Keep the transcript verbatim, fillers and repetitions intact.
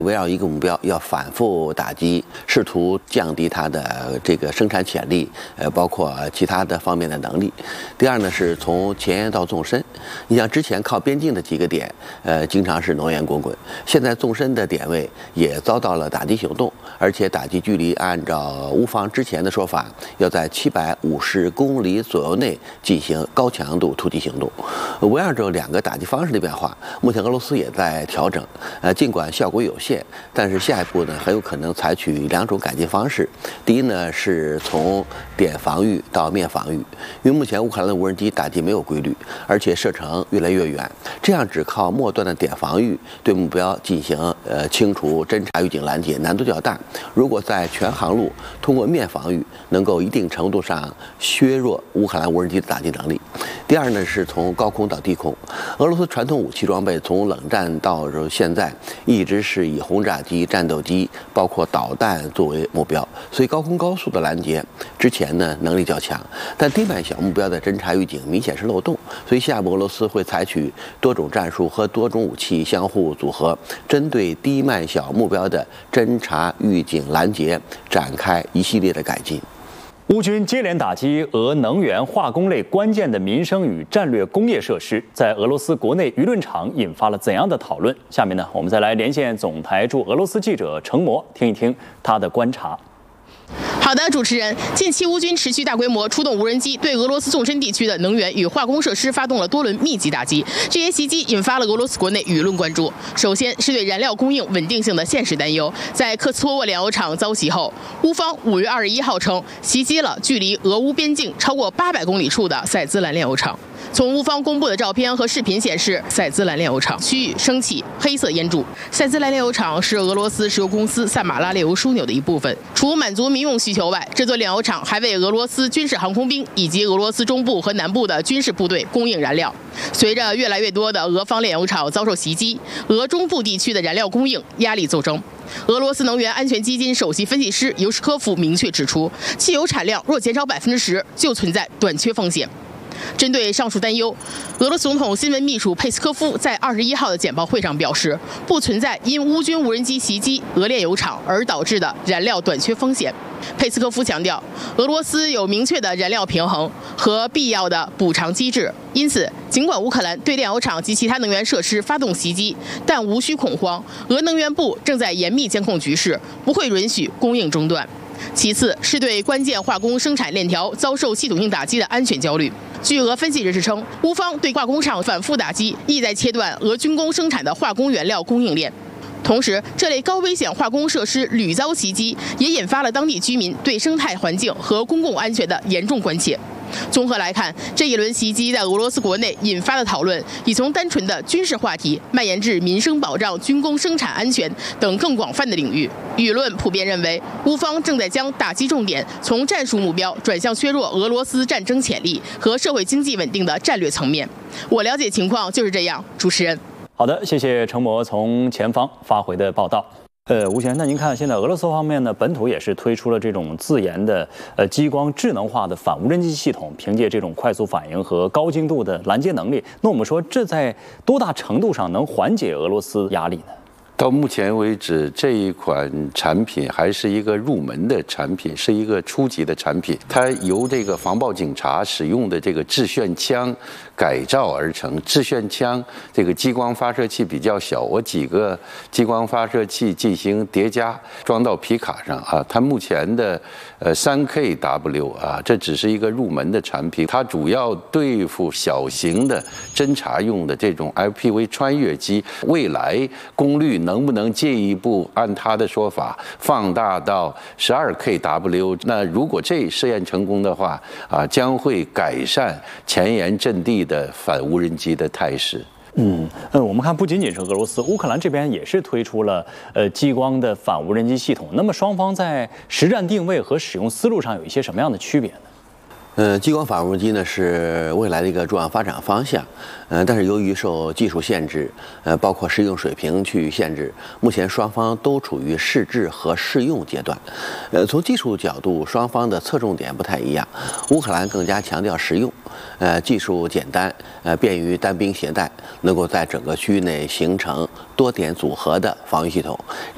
围绕一个目标，要反复打击，试图降低它的这个生产潜力，呃，包括其他的方面的能力。第二呢，是从前沿到纵深。你像之前靠边境的几个点，呃，经常是浓烟滚滚，现在纵深的点位也遭到了打击行动，而且打击距离按照乌方之前的说法，要在七百五十公里左右内进行高强度突击行动。围绕着两个打击方式的变化，目前俄罗斯也在调整，呃，尽管效果有限。但是下一步呢，很有可能采取两种改进方式。第一呢，是从点防御到面防御，因为目前乌克兰的无人机打击没有规律，而且射程越来越远，这样只靠末端的点防御对目标进行呃清除、侦察、预警、拦截难度较大。如果在全航路通过面防御，能够一定程度上削弱乌克兰无人机的打击能力。第二呢，是从高空到低空，俄罗斯传统武器装备从冷战到现在一直是以轰炸机、战斗机，包括导弹作为目标，所以高空高速的拦截之前呢能力较强，但低慢小目标的侦察预警明显是漏洞，所以下一步俄罗斯会采取多种战术和多种武器相互组合，针对低慢小目标的侦察预警拦截展开一系列的改进。 乌军接连打击俄能源、化工类关键的民生与战略工业设施，在俄罗斯国内舆论场引发了怎样的讨论？下面呢，我们再来连线总台驻俄罗斯记者程模，听一听他的观察。 好的，主持人，近期乌军持续大规模出动无人机，对俄罗斯纵深地区的能源与化工设施发动了多轮密集打击。这些袭击引发了俄罗斯国内舆论关注。首先是对燃料供应稳定性的现实担忧。在克斯托沃炼油厂遭袭后，乌方五月二十一号称袭击了距离俄乌边境超过八百公里处的塞兹兰炼油厂。从乌方公布的照片和视频显示，塞兹兰炼油厂区域升起黑色烟柱。塞兹兰炼油厂是俄罗斯石油公司萨马拉炼油枢纽的一部分。除满足民用需求外，这座炼油厂还为俄罗斯军事航空兵以及俄罗斯中部和南部的军事部队供应燃料。随着越来越多的俄方炼油厂遭受袭击，俄中部地区的燃料供应压力骤增。俄罗斯能源安全基金首席分析师尤什科夫明确指出，汽油产量若减少百分之十，就存在短缺风险。针对上述担忧，俄罗斯总统新闻秘书佩斯科夫在二十一号的简报会上表示，不存在因乌军无人机袭击俄炼油厂而导致的燃料短缺风险。佩斯科夫强调，俄罗斯有明确的燃料平衡和必要的补偿机制，因此，尽管乌克兰对炼油厂及其他能源设施发动袭击，但无需恐慌，俄能源部正在严密监控局势，不会允许供应中断。其次是对关键化工生产链条遭受系统性打击的安全焦虑。据俄分析人士称，乌方对化工厂反复打击，意在切断俄军工生产的化工原料供应链。同时，这类高危险化工设施屡遭袭击，也引发了当地居民对生态环境和公共安全的严重关切。综合来看，这一轮袭击在俄罗斯国内引发的讨论，已从单纯的军事话题蔓延至民生保障、军工生产安全等更广泛的领域。舆论普遍认为，乌方正在将打击重点从战术目标转向削弱俄罗斯战争潜力和社会经济稳定的战略层面。我了解情况就是这样，主持人。 好的，谢谢程模从前方发回的报道。呃，吴先生，那您看，现在俄罗斯方面呢，本土也是推出了这种自研的呃激光智能化的反无人机系统，凭借这种快速反应和高精度的拦截能力，那我们说这在多大程度上能缓解俄罗斯压力呢？ 到目前为止，这一款产品还是一个入门的产品，是一个初级的产品。它由这个防暴警察使用的这个致炫枪改造而成。致炫枪这个激光发射器比较小，我几个激光发射器进行叠加，装到皮卡上啊。它目前的呃 三 K W 啊，这只是一个入门的产品，它主要对付小型的侦察用的这种 F P V 穿越机，未来功率能。能不能进一步按他的说法放大到 十二 K W？ 那如果这试验成功的话，啊，将会改善前沿阵地的反无人机的态势。 嗯呃，我们看，不仅仅是俄罗斯，乌克兰这边也是推出了呃激光的反无人机系统。那么双方在实战定位和使用思路上有一些什么样的区别呢？ 呃，激光反无人机呢是未来的一个重要发展方向，呃，但是由于受技术限制，呃，包括适用水平区域限制，目前双方都处于试制和试用阶段。呃，从技术角度，双方的侧重点不太一样。乌克兰更加强调实用，呃，技术简单，呃，便于单兵携带，能够在整个区域内形成多点组合的防御系统。